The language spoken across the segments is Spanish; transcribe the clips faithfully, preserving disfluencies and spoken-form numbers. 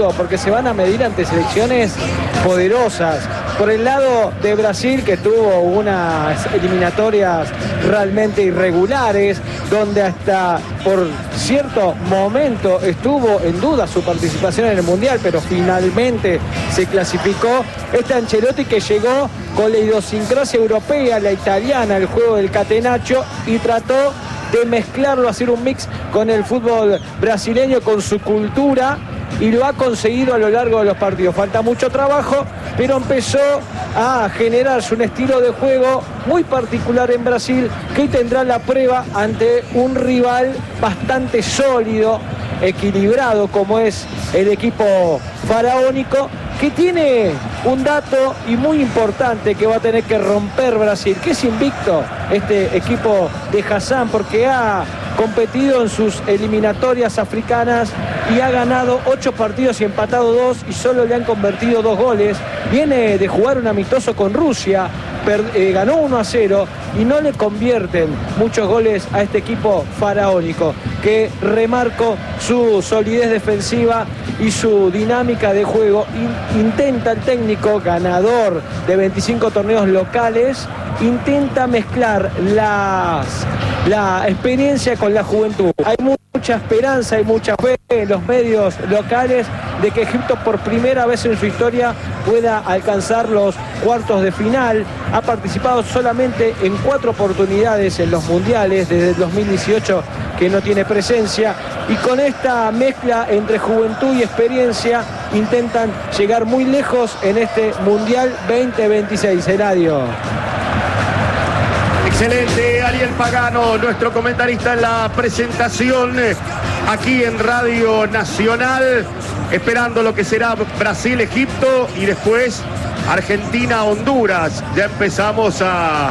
digo, porque se van a medir ante selecciones poderosas. Por el lado de Brasil, que tuvo unas eliminatorias realmente irregulares, donde hasta por cierto momento estuvo en duda su participación en el Mundial, pero finalmente se clasificó. Este Ancelotti que llegó con la idiosincrasia europea, la italiana, el juego del catenaccio, y trató de mezclarlo, hacer un mix con el fútbol brasileño, con su cultura, y lo ha conseguido a lo largo de los partidos. Falta mucho trabajo, pero empezó a generarse un estilo de juego muy particular en Brasil, que hoy tendrá la prueba ante un rival bastante sólido, equilibrado, como es el equipo faraónico, que tiene un dato y muy importante que va a tener que romper Brasil, que es invicto este equipo de Hassan, porque ha competido en sus eliminatorias africanas y ha ganado ocho partidos y empatado dos, y solo le han convertido dos goles. Viene de jugar un amistoso con Rusia, per, eh, ganó uno a cero y no le convierten muchos goles a este equipo faraónico, que remarco su solidez defensiva y su dinámica de juego. In, intenta el técnico, ganador de veinticinco torneos locales, intenta mezclar las, la experiencia con la juventud. Hay mucha esperanza, hay mucha fe en los medios locales de que Egipto por primera vez en su historia pueda alcanzar los cuartos de final. Ha participado solamente en cuatro oportunidades en los mundiales desde el dos mil dieciocho, que no tiene presencia, y con esta mezcla entre juventud y experiencia intentan llegar muy lejos en este Mundial veinte veintiséis. Eladio. Excelente, Ariel Pagano, nuestro comentarista en la presentación aquí en Radio Nacional, esperando lo que será Brasil-Egipto y después Argentina-Honduras. Ya empezamos a,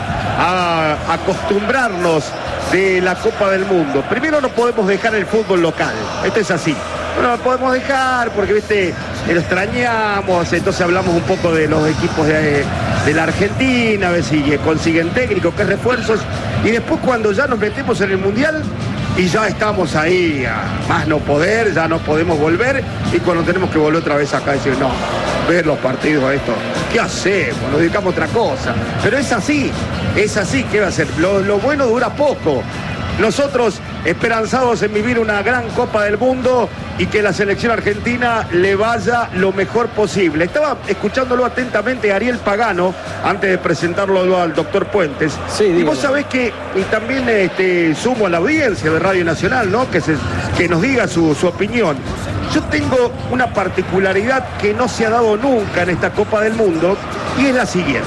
a acostumbrarnos de la Copa del Mundo. Primero no podemos dejar el fútbol local, esto es así. No lo podemos dejar porque, viste, lo extrañamos, entonces hablamos un poco de los equipos de, de la Argentina, a ver si consiguen técnicos, qué refuerzos, y después cuando ya nos metemos en el Mundial y ya estamos ahí a más no poder, ya no podemos volver, y cuando tenemos que volver otra vez acá decir, no, ver los partidos a esto, ¿qué hacemos? Nos dedicamos a otra cosa. Pero es así, es así, ¿qué va a ser? Lo, lo bueno dura poco. Nosotros esperanzados en vivir una gran Copa del Mundo y que la selección argentina le vaya lo mejor posible. Estaba escuchándolo atentamente a Ariel Pagano antes de presentarlo al doctor Puentes. Sí, y vos sabés que, y también este, sumo a la audiencia de Radio Nacional, ¿no? Que, se, que nos diga su, su opinión. Yo tengo una particularidad que no se ha dado nunca en esta Copa del Mundo, y es la siguiente.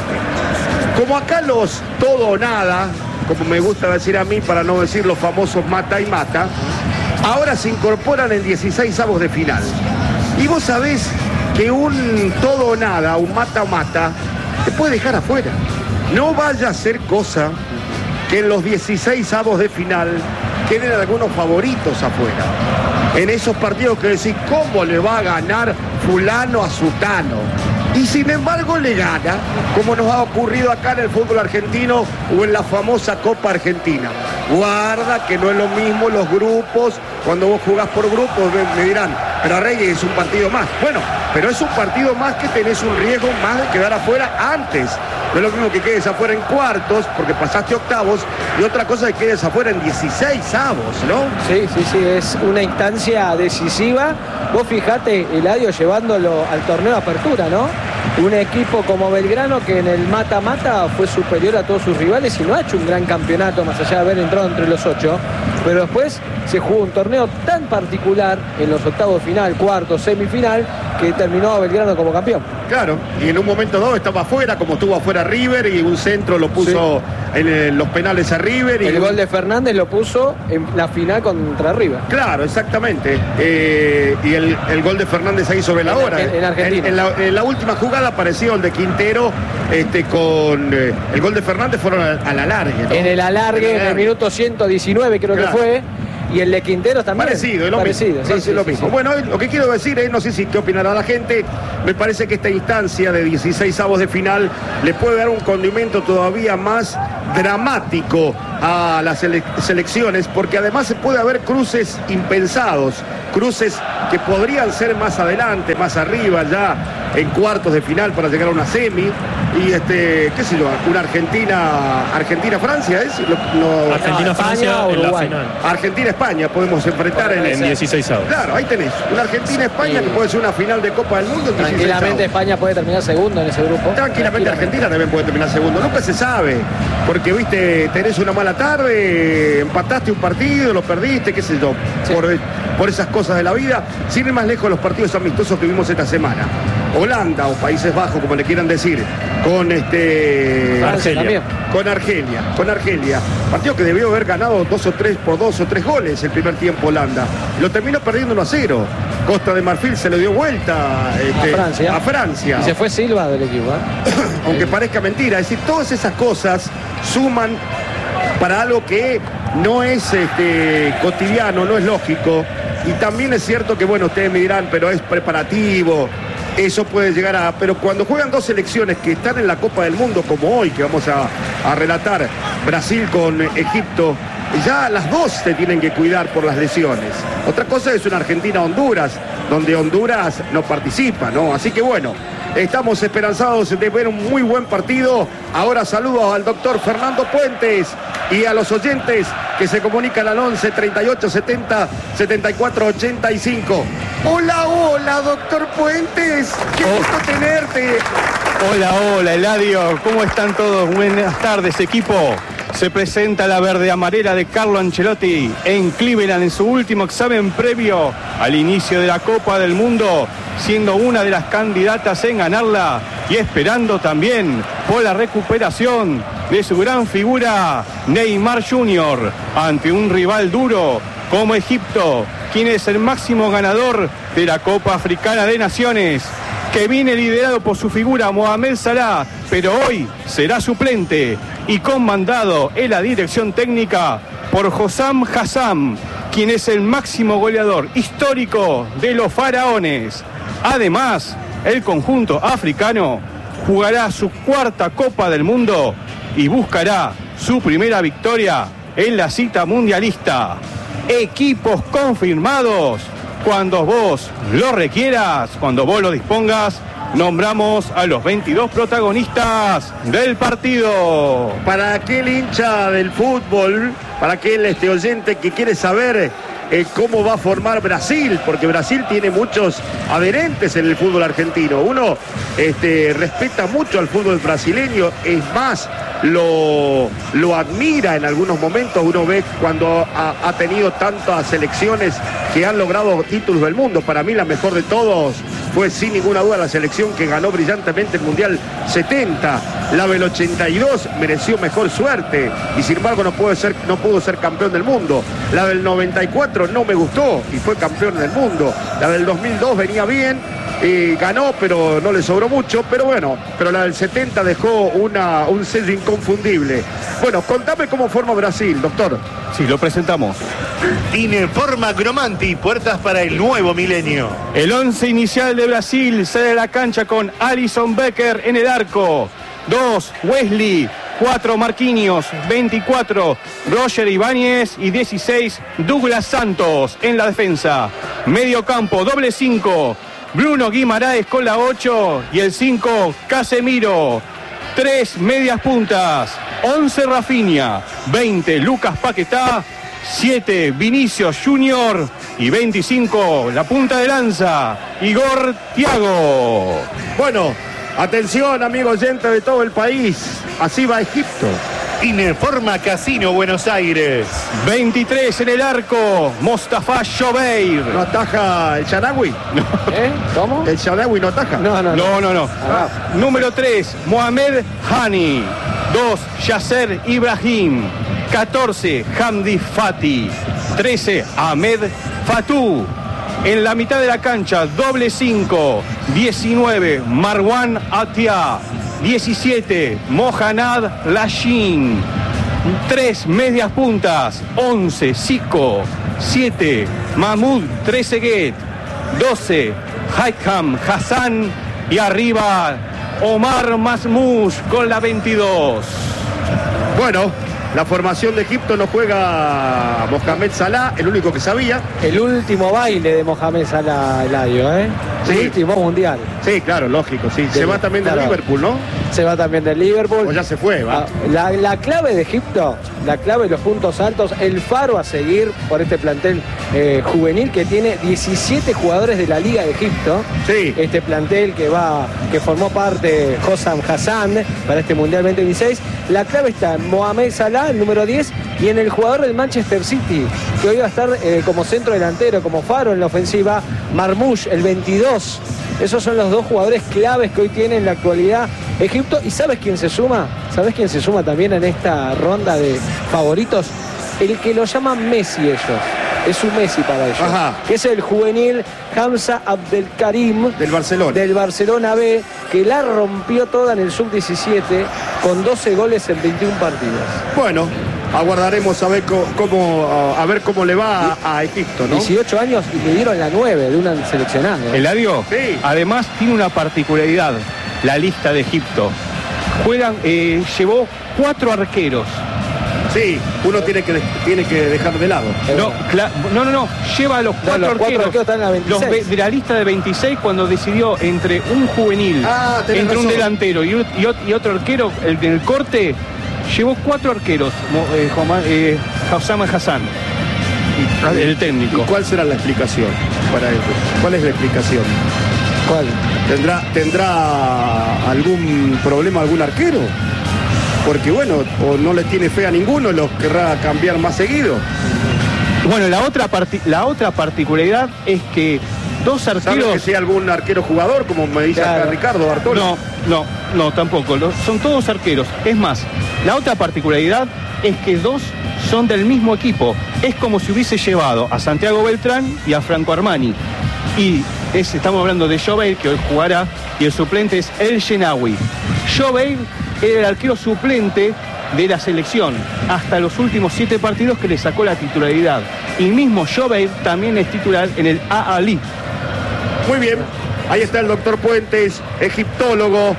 Como acá los todo o nada, como me gusta decir a mí, para no decir los famosos mata y mata, ahora se incorporan en dieciséis avos de final. Y vos sabés que un todo o nada, un mata o mata, te puede dejar afuera. No vaya a ser cosa que en los dieciséis avos de final queden algunos favoritos afuera. En esos partidos que decís, ¿cómo le va a ganar fulano a sutano? Y sin embargo le gana, como nos ha ocurrido acá en el fútbol argentino o en la famosa Copa Argentina. Guarda que no es lo mismo los grupos, cuando vos jugás por grupos me, me dirán, pero Reyes es un partido más. Bueno, pero es un partido más que tenés un riesgo más de quedar afuera antes. No es lo mismo que quedes afuera en cuartos, porque pasaste octavos, y otra cosa es que quedes afuera en dieciséis avos, ¿no? Sí, sí, sí, es una instancia decisiva. Vos fijate, Eladio, llevándolo al torneo de apertura, ¿no? Un equipo como Belgrano que en el mata-mata fue superior a todos sus rivales y no ha hecho un gran campeonato, más allá de haber entrado entre los ocho. Pero después se jugó un torneo tan particular en los octavos final, cuarto, semifinal, que terminó a Belgrano como campeón. Claro, y en un momento dado estaba afuera, como estuvo afuera River, y un centro lo puso sí. en eh, los penales a River. Y el un... gol de Fernández lo puso en la final contra River. Claro, exactamente. Eh, y el, el gol de Fernández ahí sobre la hora. En, en, en Argentina. En, en, la, en la última jugada apareció el de Quintero, este, con eh, el gol de Fernández fueron al, al alargue, ¿no? En el alargue, en el, en el minuto ciento diecinueve creo claro. que fue. y el de Quinteros también. Parecido, es lo Parecido, mismo. sí, Sí, sí, lo sí, mismo. sí. Bueno, lo que quiero decir es, no sé si qué opinará la gente, me parece que esta instancia de dieciséis avos de final le puede dar un condimento todavía más dramático a las sele selecciones, porque además se puede haber cruces impensados, cruces que podrían ser más adelante, más arriba, ya en cuartos de final para llegar a una semi, y este, qué sé yo, una Argentina, Argentina-Francia, ¿es? Lo, lo... Argentina-Francia España, en la Uruguay. final. Argentina-España podemos enfrentar en En dieciséis avos. Claro, ahí tenés, una Argentina-España Sí. que puede ser una final de Copa del Mundo en dieciséis Tranquilamente avos. España puede terminar segundo en ese grupo. Tranquilamente Argentina también puede terminar segundo. Nunca se sabe. Porque, viste, tenés una mala tarde, empataste un partido, lo perdiste, qué sé yo. Sí. Por, por esas cosas de la vida. Sin ir más lejos, los partidos amistosos que vimos esta semana. Holanda o Países Bajos, como le quieran decir, con este... Francia también. Con Argelia, con Argelia. Partido que debió haber ganado dos o tres por dos o tres goles el primer tiempo Holanda. Lo terminó perdiendo uno a cero. Costa de Marfil se le dio vuelta este, A Francia. a Francia. Y se fue Silva del equipo, ¿eh? Aunque parezca mentira. Es decir, todas esas cosas suman para algo que no es este, cotidiano, no es lógico. Y también es cierto que, bueno, ustedes me dirán, pero es preparativo. Eso puede llegar a... Pero cuando juegan dos selecciones que están en la Copa del Mundo, como hoy, que vamos a, a relatar, Brasil con Egipto, ya las dos se tienen que cuidar por las lesiones. Otra cosa es una Argentina-Honduras, donde Honduras no participa, ¿no? Así que bueno, estamos esperanzados de ver un muy buen partido. Ahora saludo al doctor Fernando Puentes y a los oyentes que se comunican al once, treinta y ocho, setenta, setenta y cuatro, ochenta y cinco. Hola, hola, doctor Puentes. Qué Oh. gusto tenerte. Hola, hola, Eladio. ¿Cómo están todos? Buenas tardes, equipo. Se presenta la verde amarela de Carlo Ancelotti en Cleveland en su último examen previo al inicio de la Copa del Mundo, siendo una de las candidatas en ganarla y esperando también por la recuperación de su gran figura Neymar junior ante un rival duro como Egipto, quien es el máximo ganador de la Copa Africana de Naciones, que viene liderado por su figura Mohamed Salah, pero hoy será suplente y comandado en la dirección técnica por Hossam Hassam, quien es el máximo goleador histórico de los faraones. Además, el conjunto africano jugará su cuarta Copa del Mundo y buscará su primera victoria en la cita mundialista. Equipos confirmados. Cuando vos lo requieras, cuando vos lo dispongas, nombramos a los veintidós protagonistas del partido. Para aquel hincha del fútbol, para aquel este, oyente que quiere saber eh, cómo va a formar Brasil, porque Brasil tiene muchos adherentes en el fútbol argentino. Uno este, respeta mucho al fútbol brasileño, es más, lo, lo admira en algunos momentos. Uno ve cuando ha, ha tenido tantas selecciones que han logrado títulos del mundo. Para mí la mejor de todos fue sin ninguna duda la selección que ganó brillantemente el Mundial setenta. La del ochenta y dos mereció mejor suerte y sin embargo no pudo ser, no pudo ser campeón del mundo. La del noventa y cuatro no me gustó y fue campeón del mundo. La del dos mil dos venía bien, eh, ganó pero no le sobró mucho, pero bueno, pero la del setenta dejó una, un sello inconfundible. Bueno, contame cómo forma Brasil, doctor. Sí, lo presentamos. Ineforma Cromanti, puertas para el nuevo milenio. El once inicial de Brasil sale a la cancha con Alisson Becker en el arco. dos, Wesley. cuatro, Marquinhos. veinticuatro, Roger Ibáñez. Y dieciséis, Douglas Santos en la defensa. Medio campo, doble cinco. Bruno Guimaraes con la ocho. Y el cinco, Casemiro. tres medias puntas. once, Rafinha. veinte, Lucas Paquetá. siete, Vinicius Junior. Y veinticinco, la punta de lanza, Igor Thiago. Bueno, atención, amigo oyente de todo el país. Así va Egipto. Ineforma Casino Buenos Aires. veintitrés en el arco, Mostafa Shobeir. ¿No ataja el Sharawi? ¿Eh? ¿Cómo? ¿El Sharawi no ataja? No, no, no. No, no, no. Ah. Número tres, Mohamed Hani. dos, Yasser Ibrahim. catorce, Hamdi Fati. trece, Ahmed Fatou. En la mitad de la cancha, doble cinco. diecinueve, Marwan Atia. diecisiete, Mohanad Lashin. tres medias puntas. once, Zico. siete, Mahmoud Trezeguet. doce, Haitham Hassan. Y arriba, Omar Masmoush con la veintidós. Bueno, la formación de Egipto no juega Mohamed Salah, el único que sabía. El último baile de Mohamed Salah, Eladio, ¿eh? Sí. El último mundial. Sí, claro, lógico, sí. Se Sí, va también claro. del Liverpool, ¿no? Se va también del Liverpool. O ya se fue, va. Ah, La, la clave de Egipto, la clave de los puntos altos, el faro a seguir por este plantel eh, juvenil que tiene diecisiete jugadores de la Liga de Egipto. Sí. Este plantel que va, que formó parte Hossam Hassan para este Mundial veinte veintiséis. La clave está en Mohamed Salah, el número diez, y en el jugador del Manchester City, que hoy va a estar eh, como centro delantero, como faro en la ofensiva, Marmoush, el veintidós. Esos son los dos jugadores claves que hoy tiene en la actualidad Egipto. ¿Y sabes quién se suma? ¿Sabes quién se suma también en esta ronda de favoritos? El que lo llaman Messi ellos. Es un Messi para ellos. Ajá. Que es el juvenil Hamza Abdelkarim. Del Barcelona. Del Barcelona B, que la rompió toda en el sub diecisiete con doce goles en veintiún partidos. Bueno, aguardaremos a ver cómo, cómo- a ver cómo le va a, a Egipto, ¿no? dieciocho años y le dieron la nueve de un seleccionado. Eladio, Sí. además tiene una particularidad, la lista de Egipto. Juegan, eh, llevó cuatro arqueros. Sí, uno tiene que, tiene que dejar de lado. No, cla- no, no, no, lleva a los cuatro los cuatro arqueros, arqueros están en la veintiséis. los ve- de la lista de veintiséis cuando decidió entre un juvenil, Ah, tenés entre un razón. delantero y, ot- y ot- y otro arquero, el del corte, llevó cuatro arqueros, Mo- eh, Joma- eh, Hossam Hassan, y- el ¿Y técnico. cuál será la explicación para esto? ¿Cuál es la explicación? ¿Cuál? ¿Tendrá, ¿Tendrá algún problema algún arquero? Porque bueno, o no le tiene fe a ninguno, los querrá cambiar más seguido. Bueno, la otra, parti- la otra particularidad es que dos ¿Sabes que arqueros... sea algún arquero jugador, como me dice acá Claro. Ricardo Bartolo? No, no, no, tampoco. Los- son todos arqueros. Es más, la otra particularidad es que dos son del mismo equipo. Es como si hubiese llevado a Santiago Beltrán y a Franco Armani. Y es, estamos hablando de Joveil, que hoy jugará, y el suplente es El Shenawi. Joveil era el arquero suplente de la selección hasta los últimos siete partidos que le sacó la titularidad. Y mismo Joveil también es titular en el A-Ali. Muy bien. Ahí está el doctor Puentes, egiptólogo,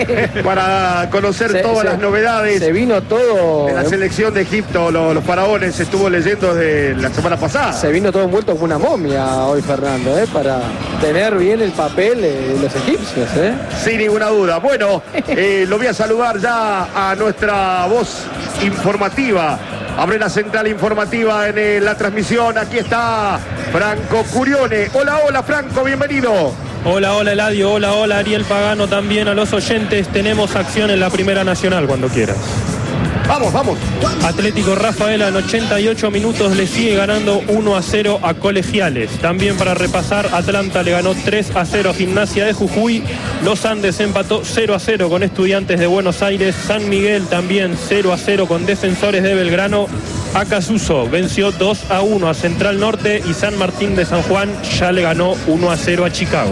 para conocer Se- todas se- las novedades Se vino todo. de la selección de Egipto. Los, los faraones estuvo leyendo desde la semana pasada. Se vino todo envuelto como una momia hoy, Fernando, ¿eh? Para tener bien el papel de los egipcios, ¿eh? Sin ninguna duda. Bueno, eh, lo voy a saludar ya a nuestra voz informativa. Abre la central informativa en eh, la transmisión. Aquí está Franco Curione. Hola, hola, Franco, bienvenido. Hola, hola Eladio, hola, hola Ariel Pagano, también a los oyentes. Tenemos acción en la Primera Nacional cuando quieras. Vamos, vamos. Atlético Rafaela en ochenta y ocho minutos le sigue ganando uno a cero a Colegiales. También para repasar, Atlanta le ganó tres a cero a Gimnasia de Jujuy. Los Andes empató cero a cero con Estudiantes de Buenos Aires. San Miguel también cero a cero con Defensores de Belgrano. Acasuso venció dos a uno a Central Norte y San Martín de San Juan ya le ganó uno a cero a Chicago.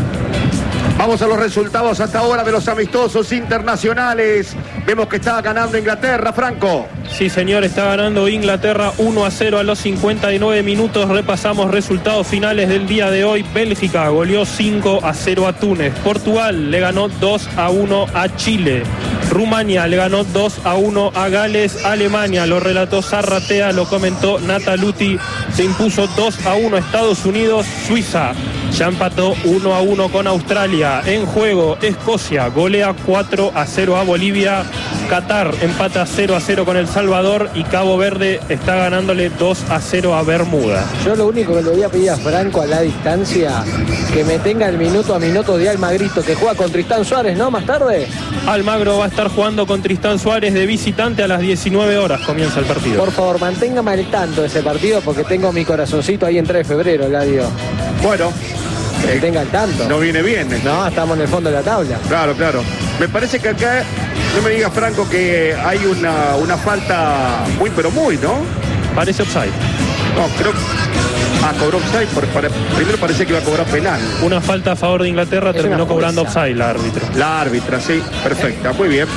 Vamos a los resultados hasta ahora de los amistosos internacionales. Vemos que está ganando Inglaterra, Franco. Sí, señor, está ganando Inglaterra uno a cero a los cincuenta y nueve minutos. Repasamos resultados finales del día de hoy. Bélgica goleó cinco a cero a Túnez. Portugal le ganó dos a uno a Chile. Rumania le ganó dos a uno a Gales. Alemania, lo relató Zarratea, lo comentó Nataluti, se impuso dos a uno a Estados Unidos. Suiza ya empató uno a uno con Australia. En juego, Escocia golea cuatro a cero a Bolivia. Qatar empata cero a cero con El Salvador y Cabo Verde está ganándole dos a cero a Bermuda. Yo lo único que le voy a pedir a Franco a la distancia, que me tenga el minuto a minuto de Almagrito, que juega con Tristán Suárez, ¿no? Más tarde. Almagro va a estar jugando con Tristán Suárez de visitante a las diecinueve horas. Comienza el partido. Por favor, manténgame al tanto de ese partido porque tengo mi corazoncito ahí en tres de febrero, Eladio. Bueno, Que me tenga al tanto. no viene bien. No, estamos en el fondo de la tabla. Claro, claro. Me parece que acá, no me digas, Franco, que hay una, una falta muy, pero muy, ¿no? Parece offside. No, creo que... Ah, cobró offside. Por- para- primero parece que iba a cobrar penal. Una falta a favor de Inglaterra, Es terminó una cobrando fuerza. offside el árbitro. La árbitra, sí, perfecta, muy bien.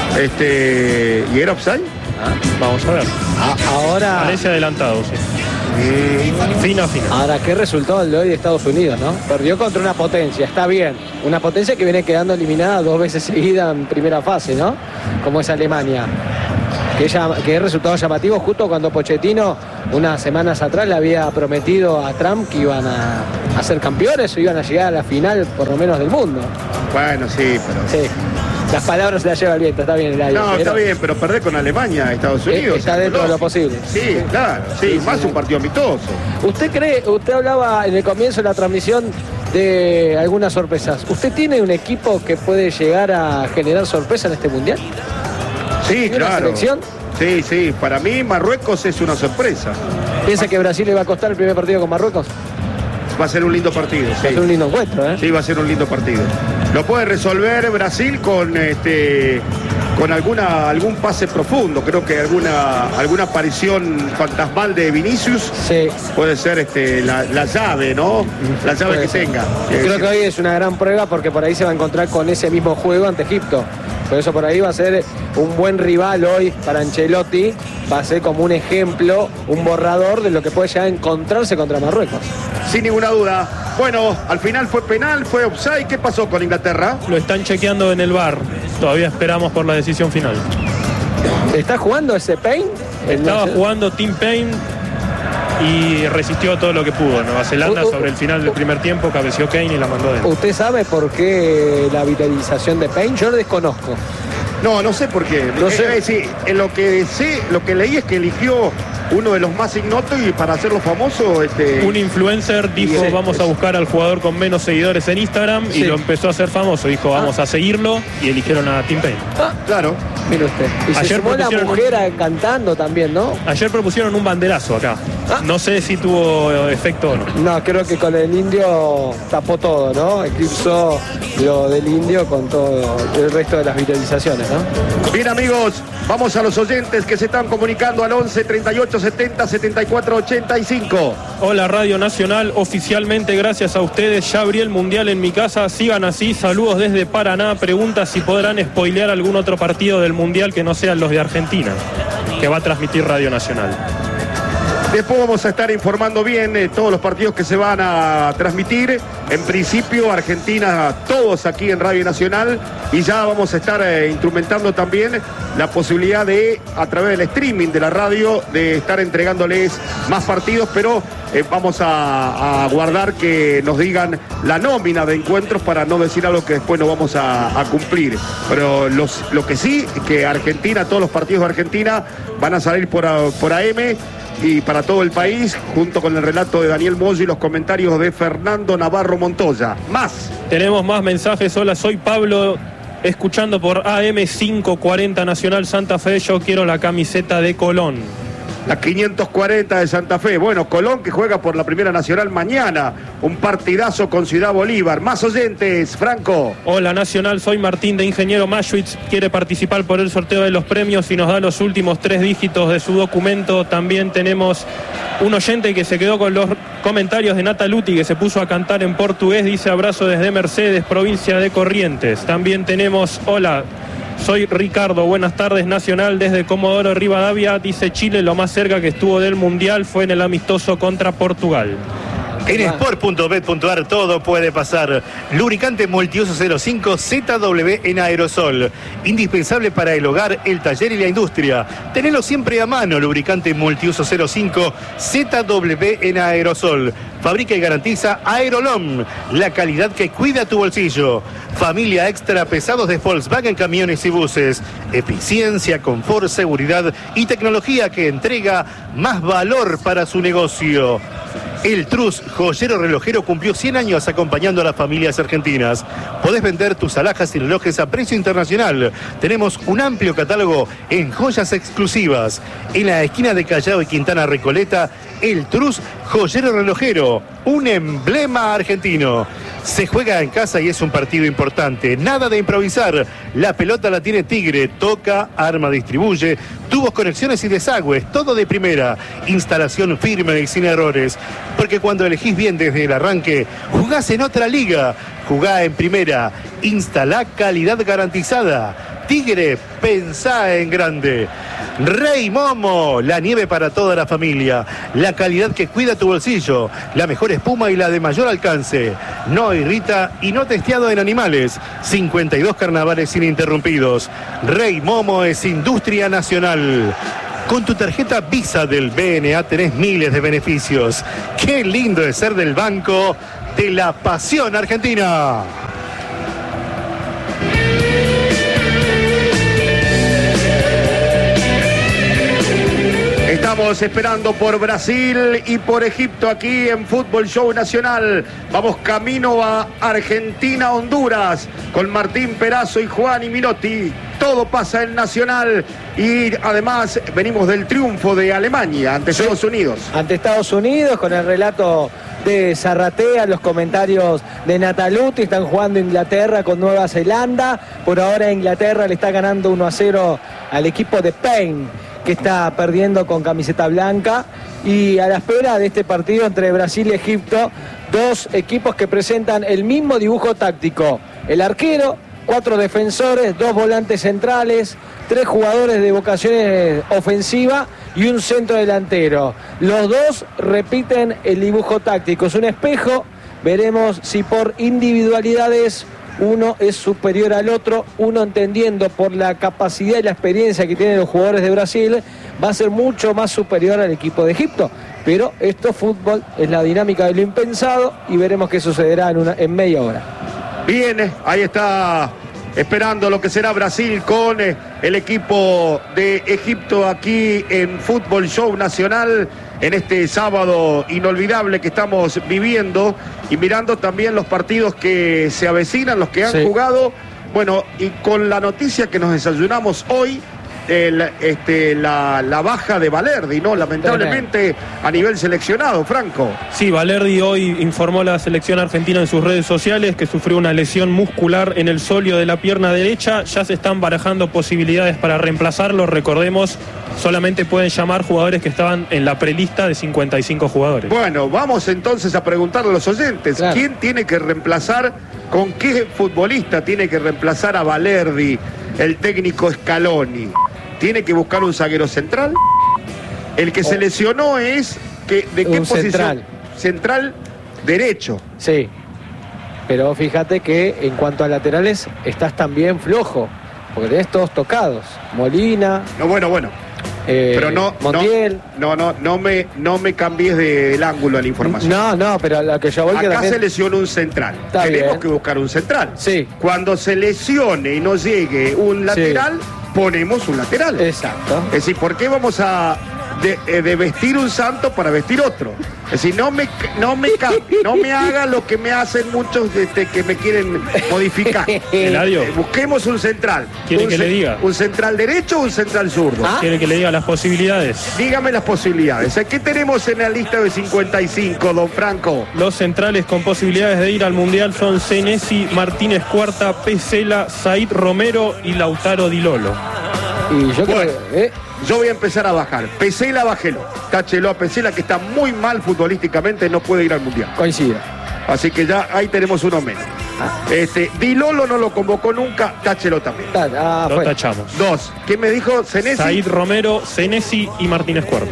Este, ¿y era offside? Vamos a ver. A- ahora, Parece adelantado, sí. Fina, fina. Ahora, qué resultado el de hoy de Estados Unidos, ¿no? Perdió contra una potencia, está bien. Una potencia que viene quedando eliminada dos veces seguida en primera fase, ¿no? Como es Alemania. Que, ella, que es resultado llamativo justo cuando Pochettino, unas semanas atrás, le había prometido a Trump que iban a, a ser campeones o iban a llegar a la final, por lo menos, del mundo. Bueno, sí, pero... Sí. Las palabras se las lleva el viento, está bien el aire. No, pero... está bien, pero perder con Alemania, Estados Unidos. Está dentro de lo posible. Sí, claro, sí, sí más sí. Un partido amistoso. ¿Usted cree, usted hablaba en el comienzo de la transmisión de algunas sorpresas? ¿Usted tiene un equipo que puede llegar a generar sorpresa en este mundial? Sí, claro. ¿Selección? Sí, sí, para mí Marruecos es una sorpresa. ¿Piensa que Brasil le va a costar el primer partido con Marruecos? Va a ser un lindo partido. Sí. Va a ser un lindo encuentro, ¿eh? Sí, va a ser un lindo partido. Lo puede resolver Brasil con este con alguna algún pase profundo. Creo que alguna alguna aparición fantasmal de Vinicius. Sí. Puede ser este la, la llave, ¿no? La llave puede que ser. tenga. Yo creo que hoy es una gran prueba porque por ahí se va a encontrar con ese mismo juego ante Egipto. Por eso por ahí va a ser un buen rival hoy para Ancelotti. Va a ser como un ejemplo, un borrador de lo que puede ya encontrarse contra Marruecos. Sin ninguna duda. Bueno, al final fue penal, fue offside. ¿Qué pasó con Inglaterra? Lo están chequeando en el V A R. Todavía esperamos por la decisión final. ¿Está jugando ese Payne? Estaba jugando Tim Payne y resistió todo lo que pudo. Nueva Zelanda uh, uh, sobre el final del primer tiempo cabeció Kane y la mandó dentro. ¿Usted sabe por qué la vitalización de Payne? Yo lo desconozco. No, no sé por qué. No sé. Eh, sí, en lo que sé, lo que leí es que eligió uno de los más ignotos y para hacerlo famoso, este. Un influencer dijo, sí, vamos es... a buscar al jugador con menos seguidores en Instagram, sí. Y lo empezó a hacer famoso. Dijo, vamos ah. a seguirlo, y eligieron a Tim Payne. Ah, claro. Mire usted. Y ayer se sumó la mujer un... cantando también, ¿no? Ayer propusieron un banderazo acá. Ah. No sé si tuvo efecto o no. No, creo que con el indio tapó todo, ¿no? Eclipsó lo del indio con todo el resto de las viralizaciones, ¿no? Bien, amigos, vamos a los oyentes que se están comunicando al once treinta y ocho setenta setenta y cuatro ochenta y cinco. Hola, Radio Nacional, oficialmente gracias a ustedes ya abrí el Mundial en mi casa, sigan así, saludos desde Paraná. Pregunta si podrán spoilear algún otro partido del Mundial que no sean los de Argentina, que va a transmitir Radio Nacional. Después vamos a estar informando bien eh, todos los partidos que se van a transmitir. En principio, Argentina, todos aquí en Radio Nacional. Y ya vamos a estar eh, instrumentando también la posibilidad de, a través del streaming de la radio, de estar entregándoles más partidos. Pero eh, vamos a, a guardar que nos digan la nómina de encuentros para no decir algo que después no vamos a, a cumplir. Pero los, lo que sí, que Argentina, todos los partidos de Argentina van a salir por, por A M. Y para todo el país, junto con el relato de Daniel Moyo y los comentarios de Fernando Navarro Montoya. Más. Tenemos más mensajes. Hola, soy Pablo, escuchando por A M quinientos cuarenta Nacional Santa Fe. Yo quiero la camiseta de Colón. La quinientos cuarenta de Santa Fe. Bueno, Colón que juega por la Primera Nacional mañana. Un partidazo con Ciudad Bolívar. Más oyentes, Franco. Hola, Nacional. Soy Martín de Ingeniero Maschwitz. Quiere participar por el sorteo de los premios y nos da los últimos tres dígitos de su documento. También tenemos un oyente que se quedó con los comentarios de Nataluti, que se puso a cantar en portugués. Dice abrazo desde Mercedes, provincia de Corrientes. También tenemos, hola, soy Ricardo, buenas tardes, Nacional desde Comodoro Rivadavia. Dice Chile, lo más cerca que estuvo del Mundial fue en el amistoso contra Portugal. En sport punto bet punto ar todo puede pasar. Lubricante multiuso cero cinco Z W en aerosol. Indispensable para el hogar, el taller y la industria. Tenelo siempre a mano. Lubricante multiuso cero cinco Z W en aerosol. Fabrica y garantiza Aerolom, la calidad que cuida tu bolsillo. Familia extra pesados de Volkswagen Camiones y Buses. Eficiencia, confort, seguridad y tecnología que entrega más valor para su negocio. El Trus, joyero relojero, cumplió cien años acompañando a las familias argentinas. Podés vender tus alhajas y relojes a precio internacional. Tenemos un amplio catálogo en joyas exclusivas. En la esquina de Callao y Quintana Recoleta, El Trus, joyero relojero, un emblema argentino. Se juega en casa y es un partido importante. Nada de improvisar. La pelota la tiene Tigre. Toca, arma, distribuye. Tubos, conexiones y desagües. Todo de primera. Instalación firme y sin errores. Porque cuando elegís bien desde el arranque, jugás en otra liga. Jugá en primera. Instalá calidad garantizada. Tigre, pensá en grande. Rey Momo, la nieve para toda la familia, la calidad que cuida tu bolsillo, la mejor espuma y la de mayor alcance. No irrita y no testeado en animales. cincuenta y dos carnavales ininterrumpidos. Rey Momo es industria nacional. Con tu tarjeta Visa del B N A tenés miles de beneficios. Qué lindo es ser del banco de la pasión argentina. Estamos esperando por Brasil y por Egipto aquí en Fútbol Show Nacional. Vamos camino a Argentina, Honduras, con Martín Perazo y Juan y Minotti. Todo pasa en Nacional y además venimos del triunfo de Alemania ante sí. Estados Unidos. Ante Estados Unidos con el relato de Zarratea, los comentarios de Nataluti. Están jugando Inglaterra con Nueva Zelanda. Por ahora Inglaterra le está ganando uno a cero al equipo de Payne, que está perdiendo con camiseta blanca, y a la espera de este partido entre Brasil y Egipto, dos equipos que presentan el mismo dibujo táctico. El arquero, cuatro defensores, dos volantes centrales, tres jugadores de vocación ofensiva y un centro delantero. Los dos repiten el dibujo táctico. Es un espejo. Veremos si por individualidades uno es superior al otro, uno entendiendo por la capacidad y la experiencia que tienen los jugadores de Brasil, va a ser mucho más superior al equipo de Egipto. Pero esto, fútbol, es la dinámica de lo impensado y veremos qué sucederá en, una, en media hora. Bien, ahí está esperando lo que será Brasil con el equipo de Egipto aquí en Fútbol Show Nacional, en este sábado inolvidable que estamos viviendo y mirando también los partidos que se avecinan, los que han sí. jugado. Bueno, y con la noticia que nos desayunamos hoy, el, este, la, la baja de Valerdi, ¿no? Lamentablemente a nivel seleccionado, Franco. Sí, Valerdi hoy informó a la selección argentina en sus redes sociales que sufrió una lesión muscular en el sóleo de la pierna derecha. Ya se están barajando posibilidades para reemplazarlo. Recordemos, solamente pueden llamar jugadores que estaban en la prelista de cincuenta y cinco jugadores. Bueno, vamos entonces a preguntarle a los oyentes, claro, ¿quién tiene que reemplazar, con qué futbolista tiene que reemplazar a Valerdi, el técnico Scaloni? ¿Tiene que buscar un zaguero central? El que oh. se lesionó es, que, ¿de qué un posición? Central. Central derecho. Sí, pero fíjate que en cuanto a laterales estás también flojo, porque tenés todos tocados. Molina. No, bueno, bueno. Eh, pero no, Montiel. no, no, no, no me, no me cambies del ángulo de la información. No, no, pero lo que yo voy a Acá también... se lesionó un central. Está Tenemos bien. que buscar un central. Sí. Cuando se lesione y no llegue un lateral, sí, ponemos un lateral. Exacto. Es decir, ¿por qué vamos a de, de vestir un santo para vestir otro? Es decir, no me, no me, no me haga lo que me hacen muchos este, que me quieren modificar. Eladio. Eh, busquemos un central. ¿Quiere un que le diga? ¿Un central derecho o un central zurdo? ¿Ah? ¿Quiere que le diga las posibilidades? Dígame las posibilidades. ¿Qué tenemos en la lista de cincuenta y cinco, don Franco? Los centrales con posibilidades de ir al Mundial son Senesi, Martínez Cuarta, Pesela, Said Romero y Lautaro Di Lolo. Y yo bueno, creo que, ¿eh? yo voy a empezar a bajar. Pesela, bájelo. Táchelo a Pesela, que está muy mal futbolísticamente, no puede ir al Mundial. Coincido. Así que ya ahí tenemos uno menos. Ah. Este, Di Lolo no lo convocó nunca, táchelo también. Ah, lo tachamos. Dos. ¿Quién me dijo? Senesi. Said Romero, Senesi y Martínez Cuarta.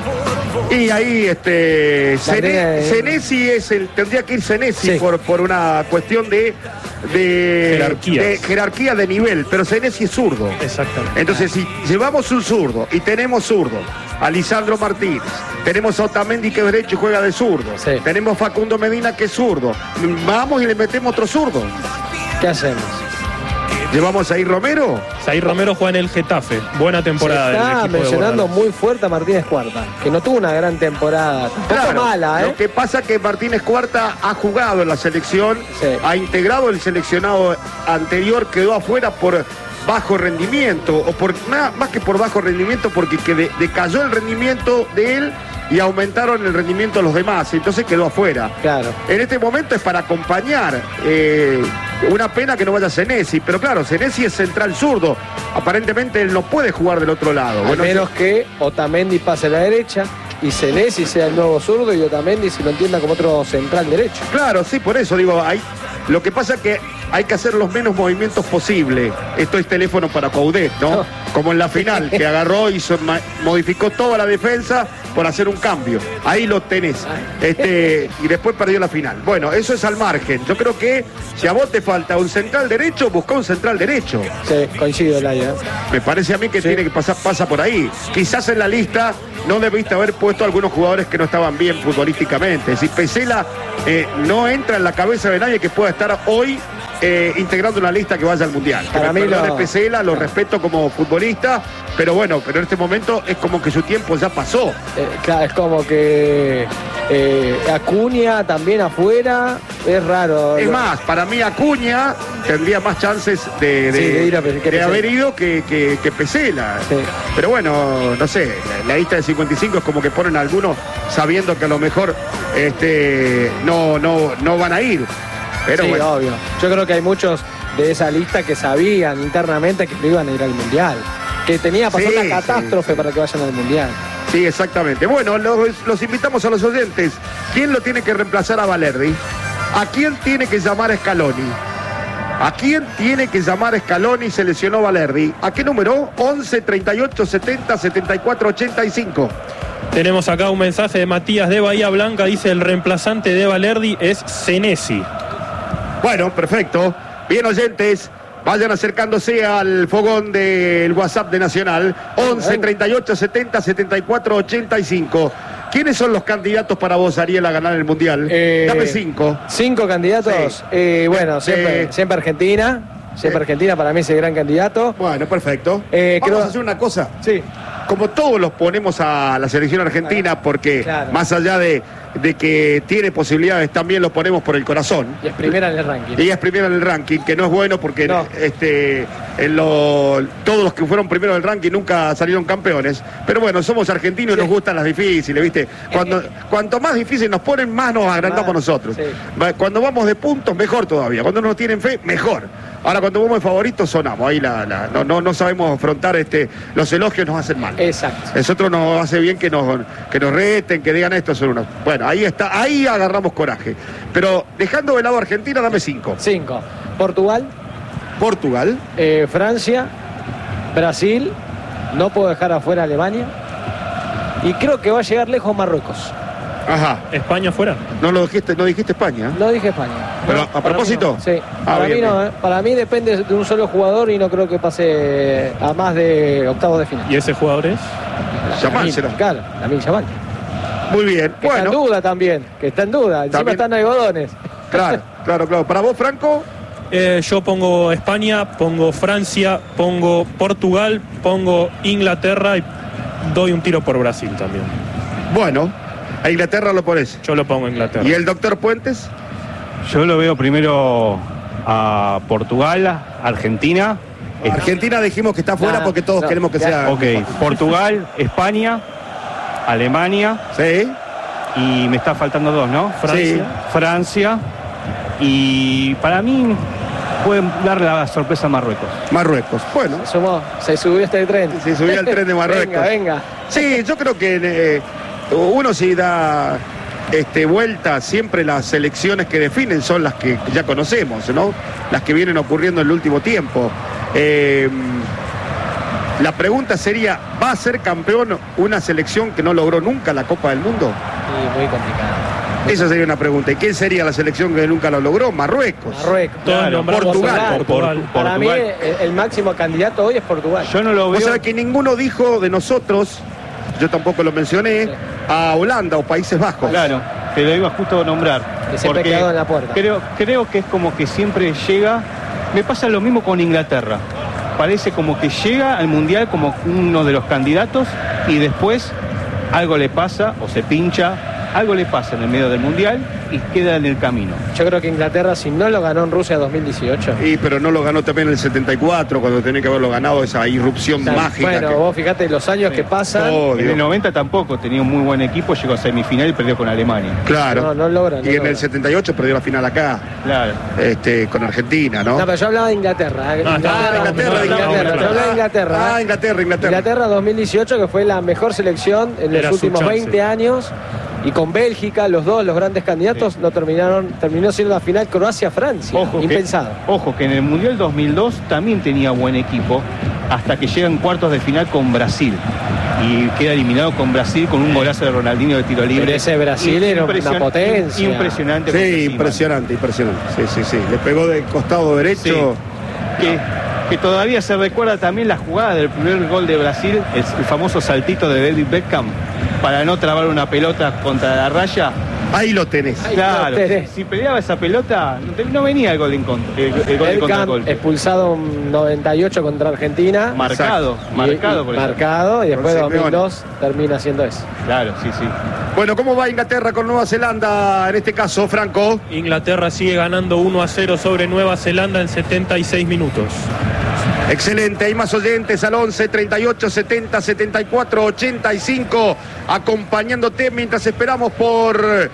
Y ahí, este, Sene, Senesi es el, tendría que ir Senesi sí. por, por una cuestión de, de, de jerarquía de nivel, pero Senesi es zurdo. Exactamente. Entonces, si llevamos un zurdo y tenemos zurdo, a Lisandro Martínez, tenemos a Otamendi que es derecho y juega de zurdo, sí. tenemos Facundo Medina que es zurdo, vamos y le metemos otro zurdo. ¿Qué hacemos? ¿Llevamos a Ir Romero? Said Romero juega en el Getafe. Buena temporada. Se está mencionando muy fuerte a Martínez Cuarta, que no tuvo una gran temporada. Claro, mala, ¿eh? Lo que pasa es que Martínez Cuarta ha jugado en la selección, sí. ha integrado el seleccionado anterior, quedó afuera por bajo rendimiento, o por nada más que por bajo rendimiento, porque que de, decayó el rendimiento de él y aumentaron el rendimiento de los demás, entonces quedó afuera. Claro. En este momento es para acompañar. Eh, una pena que no vaya Senesi, pero claro, Senesi es central zurdo. Aparentemente él no puede jugar del otro lado. A bueno, menos yo... que Otamendi pase a la derecha. y Senesi sea el nuevo zurdo y Otamendi si lo entienda como otro central derecho. Claro, sí, por eso digo, hay, lo que pasa es que hay que hacer los menos movimientos posible. Esto es teléfono para Coudet, ¿no? No. Como en la final, que agarró y hizo, modificó toda la defensa por hacer un cambio. Ahí lo tenés. Este, y después perdió la final. Bueno, eso es al margen. Yo creo que si a vos te falta un central derecho, busca un central derecho. Sí, coincido, Laia. Me parece a mí que Sí. tiene que pasar, pasa por ahí. Quizás en la lista no debiste haber puesto a algunos jugadores que no estaban bien futbolísticamente. Si Pesela eh, no entra en la cabeza de nadie que pueda estar hoy eh, integrando una lista que vaya al Mundial. Que Para me mí perdone lo- Pesela, lo respeto como futbolista, pero bueno, pero en este momento es como que su tiempo ya pasó. Eh, claro, es como que eh, Acuña también afuera, es raro. Es más, para mí Acuña tendría más chances de, de- Sí, de ir a Pe- que de Pesela. haber ido que, que, que Pesela. Sí. Pero bueno, no sé, la, la lista de cincuenta y cinco es como que ponen a algunos sabiendo que a lo mejor este, no, no, no van a ir. Pero Sí, bueno. obvio. Yo creo que hay muchos de esa lista que sabían internamente que no iban a ir al Mundial. Que tenía pasar Sí, una catástrofe sí. para que vayan al Mundial. Sí, exactamente. Bueno, los, los invitamos a los oyentes. ¿Quién lo tiene que reemplazar a Valerdi? ¿A quién tiene que llamar a Scaloni? ¿A quién tiene que llamar a Scaloni? Se lesionó Valerdi. ¿A qué número? once, treinta y ocho, setenta, setenta y cuatro, ochenta y cinco. Tenemos acá un mensaje de Matías de Bahía Blanca, dice el reemplazante de Valerdi es Senesi. Bueno, perfecto. Bien, oyentes, vayan acercándose al fogón del WhatsApp de Nacional. once, treinta y ocho, setenta, setenta y cuatro, ochenta y cinco. ¿Quiénes son los candidatos para vos, Ariel, a ganar el Mundial? Eh, Dame cinco. Cinco candidatos. Sí. Eh, bueno, Sí. siempre, siempre Argentina. Siempre Sí. Argentina para mí es el gran candidato. Bueno, perfecto. Eh, Vamos creo- a hacer una cosa. Sí. Como todos los ponemos a la selección argentina, porque Claro. más allá de, de que tiene posibilidades, también los ponemos por el corazón. Y es primera en el ranking. Ella es primera en el ranking, que no es bueno porque No. este, en lo- todos los que fueron primero en el ranking nunca salieron campeones. Pero bueno, somos argentinos y Sí. nos gustan las difíciles, ¿viste? Cuando, cuanto más difícil nos ponen, más nos agrandamos Más, nosotros. sí. Va- Cuando vamos de puntos, mejor todavía. Cuando nos tienen fe, mejor. Ahora, cuando vamos de favoritos, sonamos. Ahí la, la- no, no, no sabemos afrontar este, los elogios, nos hacen mal. Exacto. Nosotros nos hace bien que nos, que nos reten, que digan esto son unos. Bueno, ahí está, ahí agarramos coraje. Pero dejando de lado a Argentina, dame cinco. Cinco. Portugal, Portugal. eh, Francia, Brasil. No puedo dejar afuera Alemania. Y creo que va a llegar lejos Marruecos. Ajá. España fuera. No lo dijiste, no dijiste España. No dije España. Pero, No, ¿a para propósito? mí no. Sí. Ah, para bien, mí no, bien. eh. Para mí depende de un solo jugador y no creo que pase a más de octavos de final. ¿Y ese jugador es? Yamal Lamine, será. Claro, Lamine Yamal. Muy bien. Que está en Bueno, duda también. Que está en duda. Encima También- están algodones. claro, claro, claro. Para vos, Franco, Eh, yo pongo España, pongo Francia, pongo Portugal, pongo Inglaterra y doy un tiro por Brasil también. bueno, a Inglaterra lo pones. Yo lo pongo Inglaterra. ¿Y el doctor Puentes? Yo lo veo primero a Portugal, Argentina. Argentina dijimos que está fuera No, porque todos no, queremos que ya. sea. Ok, Portugal, España, Alemania Sí. y me está faltando dos, ¿no? Francia. Francia y para mí pueden dar la sorpresa a Marruecos. Marruecos. Bueno, Sumó, se subió este tren. Se subió al tren de Marruecos. Venga, venga. sí, yo creo que eh, uno si da este, vuelta, siempre las selecciones que definen son las que ya conocemos, ¿no? Las que vienen ocurriendo en el último tiempo. Eh, la pregunta sería, ¿va a ser campeón una selección que no logró nunca la Copa del Mundo? Y muy complicado. Esa sería una pregunta. ¿Y quién sería la selección que nunca lo logró? Marruecos. Marruecos. Todos Claro, nombramos Portugal. a Portugal. Por- Para mí Portugal. el, el máximo candidato hoy es Portugal. Yo no lo Vos veo. sabés que ninguno dijo de nosotros, yo tampoco lo mencioné, Sí. a Holanda o Países Bajos. Claro, te lo iba justo a nombrar. Que siempre porque quedó en la puerta. Creo, creo que es como que siempre llega. Me pasa lo mismo con Inglaterra. Parece como que llega al Mundial como uno de los candidatos y después algo le pasa o se pincha, algo le pasa en el medio del Mundial y queda en el camino. Yo creo que Inglaterra, si no lo ganó en Rusia dos mil dieciocho. Y pero no lo ganó también en el setenta y cuatro, cuando tenía que haberlo ganado, esa irrupción O sea, mágica. bueno, que... vos fíjate los años Sí. que pasan. Oh, En Dios. el noventa tampoco tenía un muy buen equipo, llegó a semifinal y perdió con Alemania. Claro. No, no logra, no y en logra. el setenta y ocho perdió la final acá, Claro. este, con Argentina, ¿no? No, pero yo hablaba de Inglaterra. ¿eh? Ah, Inglaterra, Ah, Inglaterra, Inglaterra, Inglaterra. Yo hablaba de Inglaterra. Ah, ¿eh? Inglaterra, Inglaterra. Inglaterra dos mil dieciocho, que fue la mejor selección en Era los su últimos chance. veinte años. Y con Bélgica, los dos, los grandes candidatos, Sí. no terminaron, terminó siendo la final Croacia-Francia. Ojo que, Impensado. ojo que en el Mundial dos mil dos también tenía buen equipo hasta que llegan cuartos de final con Brasil y queda eliminado con Brasil con un golazo de Ronaldinho de tiro libre. Pero ese Brasil era una Impresion- potencia. Impresionante. contra Sí, Seaman. impresionante, impresionante. Sí, sí, sí. Le pegó del costado derecho. Que, que todavía se recuerda también la jugada del primer gol de Brasil, el, el famoso saltito de David Beckham para no trabar una pelota contra la raya. Ahí lo tenés. Ahí Claro, lo tenés. si peleaba esa pelota, no, te- no venía el gol de contra, el, el gol de Beckham contragolpe. expulsado en noventa y ocho contra Argentina. Marcado, Y- marcado y, por eso. marcado, y después de Por dos mil dos termina haciendo eso. Claro, sí, sí. Bueno, ¿cómo va Inglaterra con Nueva Zelanda en este caso, Franco? Inglaterra sigue ganando uno a cero sobre Nueva Zelanda en setenta y seis minutos. Excelente, hay más oyentes al once, treinta y ocho, setenta, setenta y cuatro, ochenta y cinco, acompañándote mientras esperamos por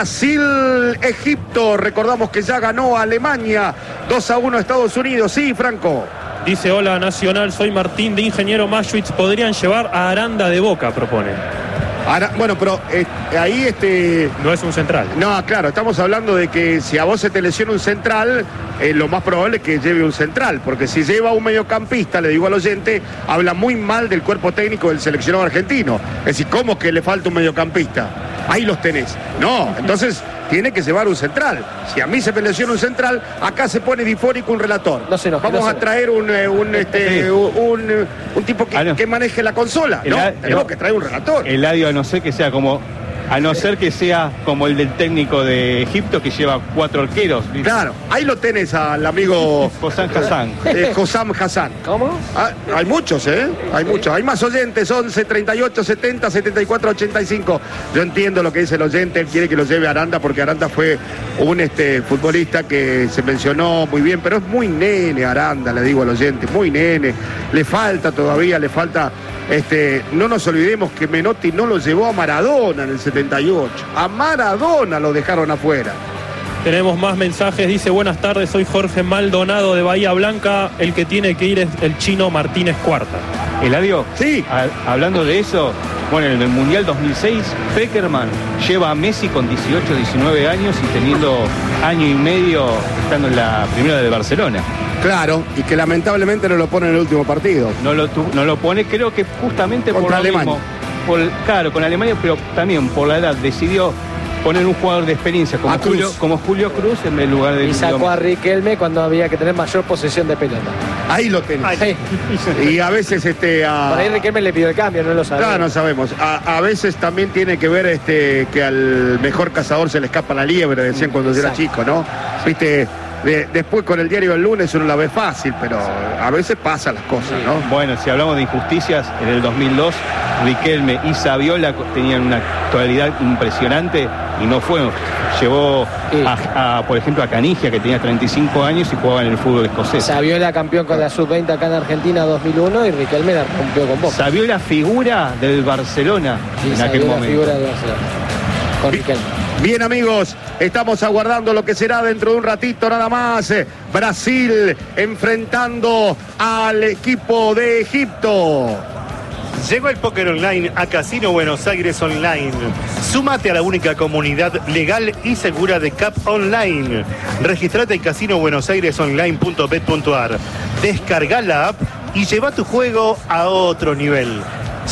Brasil-Egipto. Recordamos que ya ganó Alemania dos a uno a Estados Unidos. Sí, Franco. Dice, hola Nacional, soy Martín de Ingeniero Maschwitz. Podrían llevar a Aranda de Boca, propone. Ahora, bueno, pero eh, ahí este... No es un central. No, claro, estamos hablando de que si a vos se te lesiona un central, eh, lo más probable es que lleve un central, porque si lleva un mediocampista, le digo al oyente, habla muy mal del cuerpo técnico del seleccionado argentino. Es decir, ¿cómo que le falta un mediocampista? Ahí los tenés. No, entonces tiene que llevar un central. Si a mí se me lesiona un central, acá se pone difónico un relator. No se enoje, Vamos no se a traer un, eh, un, este, Sí. un, un, un tipo que, Ah, no. que maneje la consola. El No, a- tenemos el- que traer un relator. Eladio, a no ser que sea como a no ser que sea como el del técnico de Egipto que lleva cuatro arqueros. ¿viste? Claro, ahí lo tenés al amigo Hossam Hassan. eh, Hossam Hassan. ¿Cómo? Ah, hay muchos, ¿eh? Hay muchos. Hay más oyentes, once, treinta y ocho, setenta, setenta y cuatro, ochenta y cinco. Yo entiendo lo que dice el oyente, él quiere que lo lleve a Aranda porque Aranda fue un este, futbolista que se mencionó muy bien, pero es muy nene Aranda, le digo al oyente, muy nene. Le falta todavía, le falta... Este, no nos olvidemos que Menotti no lo llevó a Maradona en el setenta y ocho. A Maradona lo dejaron afuera. Tenemos más mensajes. Dice, buenas tardes, soy Jorge Maldonado de Bahía Blanca. El que tiene que ir es el chino Martínez Cuarta. Eladio, Sí. a- hablando de eso, bueno, en el Mundial dos mil seis, Peckerman lleva a Messi con dieciocho, diecinueve años y teniendo año y medio estando en la primera de Barcelona. Claro, y que lamentablemente no lo pone en el último partido. No lo, tu- no lo pone, creo que justamente por Contra lo Alemania. mismo. Por, claro, con Alemania, pero también por la edad decidió poner un jugador de experiencia como, A Cruz. Julio, como Julio Cruz en el lugar de Y sacó a Riquelme cuando había que tener mayor posesión de pelota. Ahí lo tenés. Sí. Y a veces este a... Por ahí Riquelme le pidió el cambio, no lo sabía. Claro, no sabemos. A, a veces también tiene que ver este que al mejor cazador se le escapa la liebre, decían cuando yo era Exacto. chico, ¿no? Viste, de- después con el diario del lunes uno la ve fácil, pero a veces pasan las cosas, ¿no? Bueno, si hablamos de injusticias, en el dos mil dos Riquelme y Saviola tenían una actualidad impresionante y no fue. Llevó Sí. a, a, por ejemplo, a Canigia, que tenía treinta y cinco años y jugaba en el fútbol escocés. Saviola campeón con la sub veinte acá en Argentina dos mil uno y Riquelme la rompió con Boca. Saviola figura del Barcelona Sí, en aquel Saviola momento. figura de Barcelona. Con Bi- Riquelme. Bien, amigos, estamos aguardando lo que será dentro de un ratito nada más. eh, Brasil enfrentando al equipo de Egipto. Llegó el póker online a Casino Buenos Aires Online. Súmate a la única comunidad legal y segura de Cap Online. Registrate en casino buenos aires online punto bet punto ar. Descarga la app y lleva tu juego a otro nivel.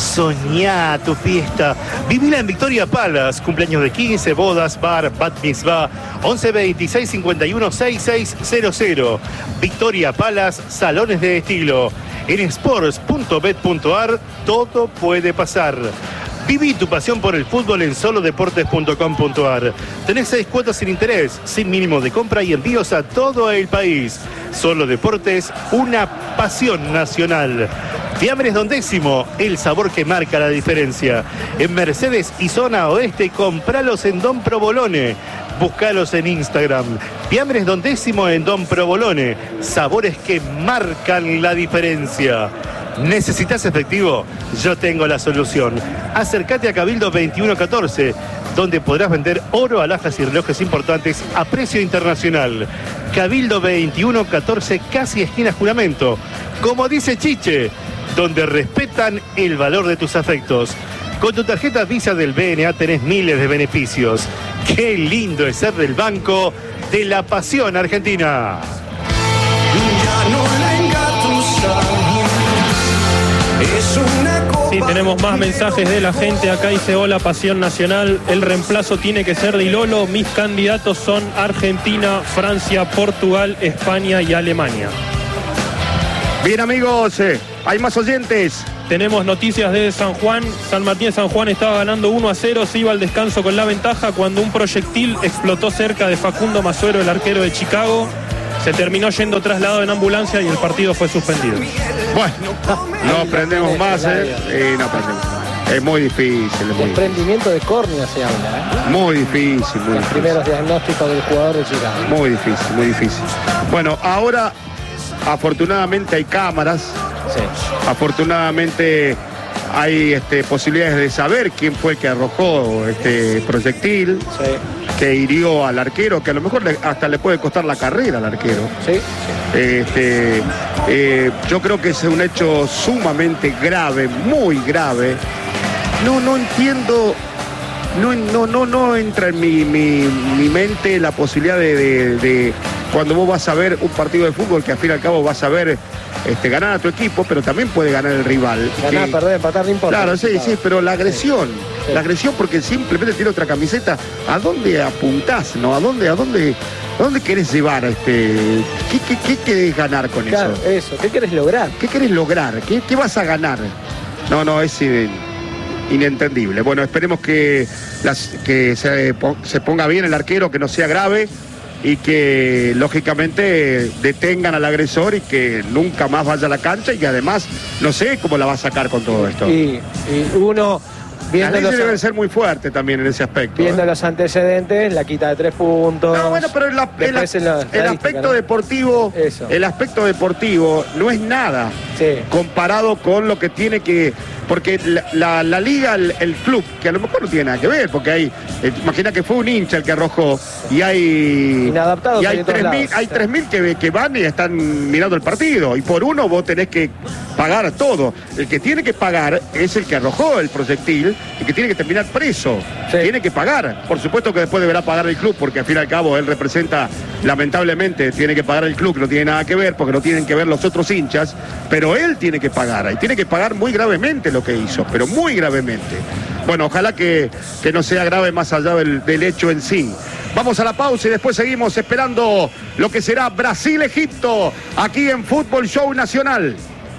Soñá tu fiesta. Vivila en Victoria Palace. Cumpleaños de quince, bodas, bar, bat mitzvah. once veintiséis cincuenta y uno sesenta y seis cero cero. Victoria Palace, salones de estilo. En sports punto bet punto ar todo puede pasar. Viví tu pasión por el fútbol en solo deportes punto com punto ar. Tenés seis cuotas sin interés, sin mínimo de compra y envíos a todo el país. Solo Deportes, una pasión nacional. Fiambres Don Décimo, el sabor que marca la diferencia. En Mercedes y zona oeste, compralos en Don Provolone. Búscalos en Instagram. Fiambres Don Décimo en Don Provolone. Sabores que marcan la diferencia. ¿Necesitas efectivo? Yo tengo la solución. Acércate a Cabildo veintiuno catorce, donde podrás vender oro, alhajas y relojes importantes a precio internacional. Cabildo veintiuno catorce, casi esquina Juramento. Como dice Chiche, donde respetan el valor de tus afectos. Con tu tarjeta Visa del B N A tenés miles de beneficios. Qué lindo es ser del Banco de la Pasión Argentina. Ya no la engatusamos. Sí, tenemos más mensajes de la gente. Acá dice: hola, Pasión Nacional. El reemplazo tiene que ser de Ilolo. Mis candidatos son Argentina, Francia, Portugal, España y Alemania. Bien, amigos, eh, hay más oyentes. Tenemos noticias de San Juan. San Martín de San Juan estaba ganando uno a cero. Se iba al descanso con la ventaja cuando un proyectil explotó cerca de Facundo Masuero, el arquero de Chicago. Se terminó yendo trasladado en ambulancia y el partido fue suspendido. Bueno, no aprendemos más, ¿eh? Y no aprendemos. Es muy difícil. Es muy Desprendimiento de córnea se habla, ¿eh? Muy difícil, muy Los difícil. primeros diagnósticos del jugador de Chicago. Muy difícil, muy difícil. Bueno, ahora afortunadamente hay cámaras. Sí. Afortunadamente hay este, posibilidades de saber quién fue el que arrojó este proyectil. Sí. Que hirió al arquero, que a lo mejor le, hasta le puede costar la carrera al arquero. Sí. Este, eh, yo creo que es un hecho sumamente grave, muy grave. No, no entiendo, no, no, no, no entra en mi, mi, mi mente la posibilidad de, de, de cuando vos vas a ver un partido de fútbol, que al fin y al cabo vas a ver este, ganar a tu equipo, pero también puede ganar el rival. Ganar, que, perder, empatar, no importa. Claro, sí, sí, pero la agresión, Sí. la agresión porque simplemente tiene otra camiseta. ¿A dónde apuntás, no? ¿A dónde, a dónde, a dónde querés llevar este? ¿Qué, qué, qué querés ganar con Claro, eso? eso. ¿Qué querés lograr? ¿Qué querés lograr? ¿Qué, qué vas a ganar? No, no, es eh, inentendible. Bueno, esperemos que, las, que se, se ponga bien el arquero, que no sea grave y que lógicamente detengan al agresor y que nunca más vaya a la cancha y que además no sé cómo la va a sacar con todo esto. Y, y uno, La viendo ley los, debe ser muy fuerte también en ese aspecto. viendo ¿eh? los antecedentes, la quita de tres puntos. No, bueno, pero el, el, Después en la el estadística, aspecto ¿no? deportivo, Eso. el aspecto deportivo no es nada Sí. comparado con lo que tiene que, porque la, la, la liga, el, el club, que a lo mejor no tiene nada que ver, porque hay, eh, imagina que fue un hincha el que arrojó y hay Inadaptados y hay hay de todos tres mil, lados, hay sí. tres mil que, que van y están mirando el partido y por uno vos tenés que pagar todo. El que tiene que pagar es el que arrojó el proyectil y que tiene que terminar preso. Sí. Tiene que pagar. Por supuesto que después deberá pagar el club, porque al fin y al cabo él representa, lamentablemente, tiene que pagar el club, no tiene nada que ver, porque no tienen que ver los otros hinchas, pero él tiene que pagar, y tiene que pagar muy gravemente lo que hizo, pero muy gravemente. Bueno, ojalá que, que no sea grave más allá del, del hecho en sí. Vamos a la pausa y después seguimos esperando lo que será Brasil-Egipto, aquí en Fútbol Show Nacional.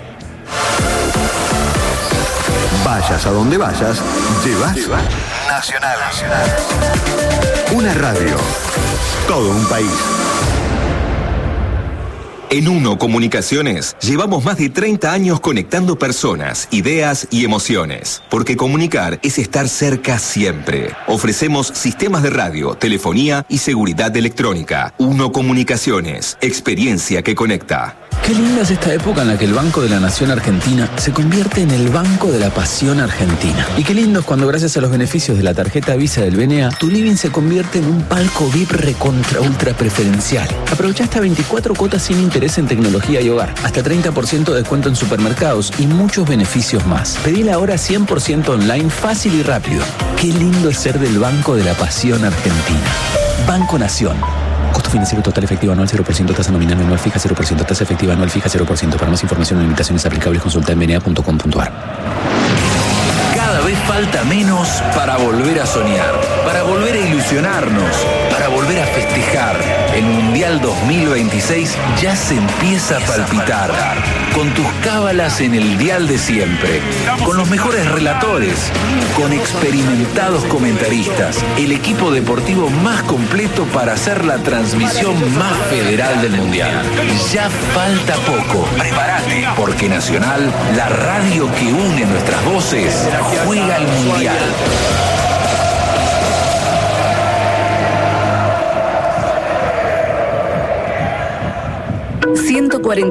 Vayas a donde vayas, llevas Nacional. Una radio, todo un país. En Uno Comunicaciones llevamos más de treinta años conectando personas, ideas y emociones. Porque comunicar es estar cerca siempre. Ofrecemos sistemas de radio, telefonía y seguridad electrónica. Uno Comunicaciones, experiencia que conecta. Qué linda es esta época en la que el Banco de la Nación Argentina se convierte en el Banco de la Pasión Argentina. Y qué lindo es cuando gracias a los beneficios de la tarjeta Visa del B N A, tu living se convierte en un palco V I P recontra ultra preferencial. Aprovecha hasta veinticuatro cuotas sin interés en tecnología y hogar, hasta treinta por ciento de descuento en supermercados y muchos beneficios más. Pedila ahora cien por ciento online, fácil y rápido. Qué lindo es ser del Banco de la Pasión Argentina. Banco Nación. Costo financiero total efectivo anual cero por ciento, tasa nominal anual fija cero por ciento, tasa efectiva anual fija cero por ciento. Para más información o limitaciones aplicables consulta en b n a punto com punto a r. Cada Cada vez falta menos para volver a soñar, para volver a ilusionarnos, para volver a festejar. El Mundial dos mil veintiséis ya se empieza a palpitar. Con tus cábalas en el dial de siempre, con los mejores relatores, con experimentados comentaristas, el equipo deportivo más completo para hacer la transmisión más federal del Mundial. Ya falta poco. Prepárate, porque Nacional, la radio que une nuestras voces, juega el Mundial. ciento cuarenta